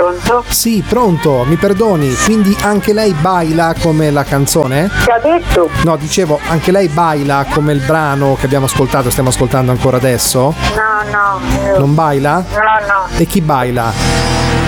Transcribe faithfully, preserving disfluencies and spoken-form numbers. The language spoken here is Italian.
Pronto? Sì, pronto, mi perdoni, quindi anche lei baila come la canzone? Che ha detto? No, dicevo, anche lei baila come il brano che abbiamo ascoltato, stiamo ascoltando ancora adesso? No, no. Non baila? No, no. E chi baila?